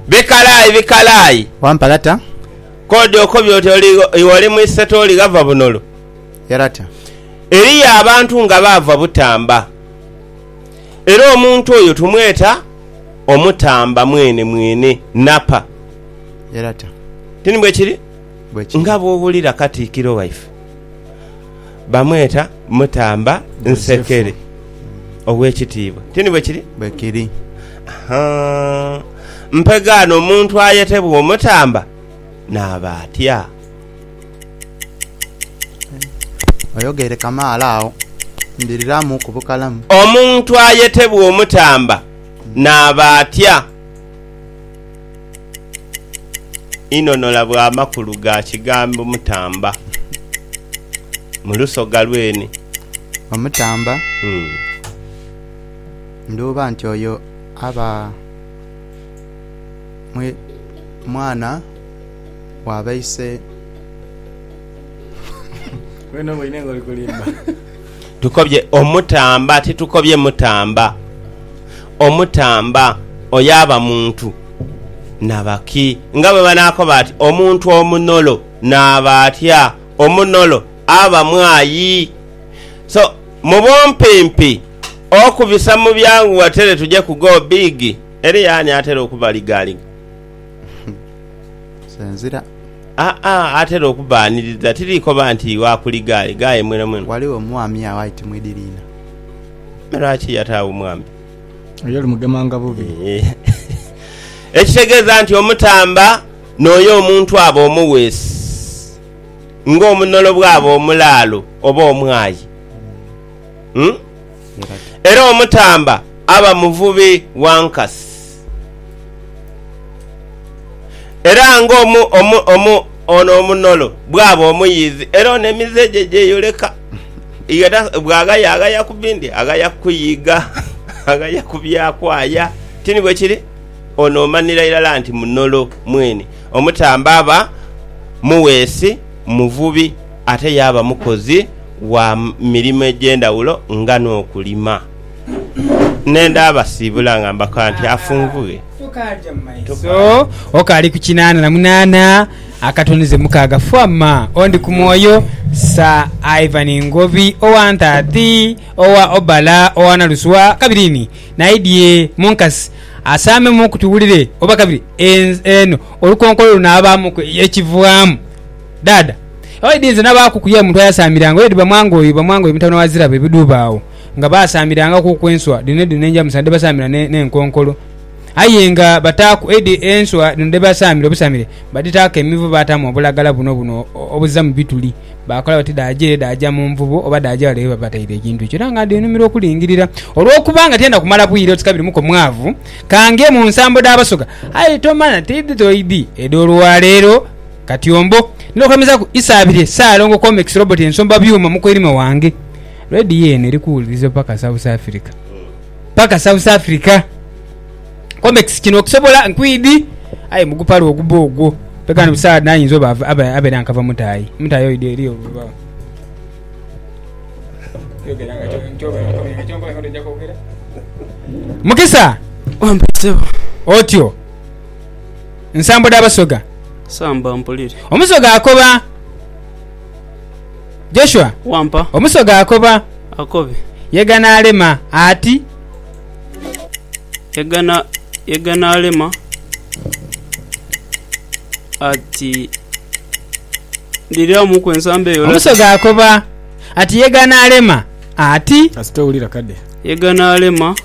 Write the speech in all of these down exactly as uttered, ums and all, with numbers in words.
Bikalayi bikalayi. Wampalata. Kodi okobyo oli wali mu iseto oli gava bunolo. Yarata. Eriya abantu nga bava butamba. Era omuntu oyo tumweta omutamba mwene mwene napa. Yarata. Tini bwe kiri? Bwe kiri. Nga bw'owulira Katikkiro wife. Bamweta mutamba nsekere. Ow'ekitiibwa. Tini bwe kiri? Bwe kiri. Aha. Mpegano omuntu ayetebwa omutamba n'aba atya. Oyogere Kamaala awo. Ndiriramu ku bukalamu. Omuntu ayetebwa omutamba n'aba atya. Inonola bw'amakulu ga kigambo mutamba. Mu lusoga lweni. Omutamba. Hmm. Nduba nti oyo aba mwe mwana wabaise weno boine ngoli kulimba. Tukobye omutamba titukobye mutamba. Omutamba oyaba muntu nabaki nga bwe banako bati omuntu omunolo nabatya omunolo aba mwayi. So mubompempe okubisa mu byangu watere tuje ku go big eri yani atere okubaligali. Senzira. Ah ah atere okubaniriza tiriko banti wa kuligali gaye mwene mwene. Waliwo mwami awaiti mwidirina. Merachi yatawo mwami. Oyoli mugemanga bubi. Ekitegeza nti omutamba n'oyo omuntu abo omuwesi. Ngo omunolo bwabo omulalo oba omwayi. Hmm? Era omutamba aba muvubi wankasi. Era ngo omu omu omu ono omunolo bwabo omuyizi era nemizeje je yoleka. Igata bwaga yaga yakubindi aga yakuyiga aga yakubyakwaya tini bwe kiri ono manira ilala nti munolo mwene omutamba aba muwesi muvubi ate yaba mukozi wa milimo ejendawulo ngano okulima. Nenda abasibula ngamba kanti afunguye. So okali ku kinana na munana akatonize mukaga fwama ondi ku mwoyo sa Ivan Ngobi owa ntati owa obala owa naluswa kabirini naidie Monkas asame mu kutuwulire oba kabiri eno olukonkolo nabamu ekivwamu dada oidinze nabakukuye muntu ayasamiranga oyedi bamwango oyo bamwango emitano wazira bebidubaawo nga basamiranga ku kwenswa dine dine nja musande basamira ne nenkonkolo ayenga bataku edi enswa dinde basamira obusamire baditaka emivu batamu obulagala buno buno obuzamu bituli bakola bati daje daja mu mvubo oba daje wale babataire ekintu ekyo nga ndi numiro okulingirira olwokubanga tenda kumala bwire otikabiri muko mwavu kange mu nsambo dabasoga ayi tomana tidi toidi edolwa lero katyombo nilokomeza ku isabire salongo comics robot ensomba byuma muko irima wange ready yene likuulizo paka South Africa paka South Africa comics kino okusobola nkwidi ayi mugupalo ogubogo pekana bisada nanyinzo bava aba abe nankava mutayi mutayi oyo eri obuba Mukisa wampesebo otyo nsambo dabasoga samba mpulire omusoga akoba Joshua wampa omusoga akoba akobe yegana alema ati yegana yegana alema ati ndiriya mu kwensambe yo omusoga akoba ati yegana alema ati asitowulira kade yegana alema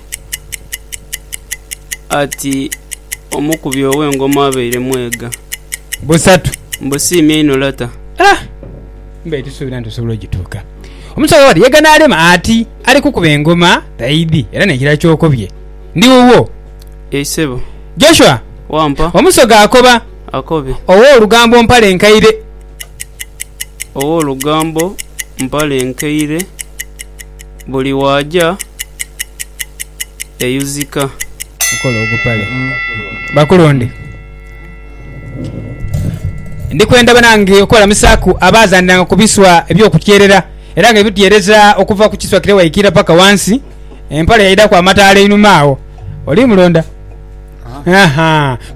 ati omukubyo w'engoma abeire mwega busatu mbusimye ino lata ah mbe tusubira ntusobola gituka omusoga wali yegana alema ati ali kukuba engoma taidi era nekira kyokobye ndi uwo eisebo Joshua wampa omusoga akoba akobe owo olugambo mpale enkaire owo olugambo mpale enkaire buli waja eyuzika ukola ogupale mm. bakulonde ndikwenda banange okola misaku abazandanga kubiswa ebyo kutyerera era nga ebityereza okuva ku kiswa kirewa ikira paka wansi empale yaida kwa matale inumaawo oli mulonda aha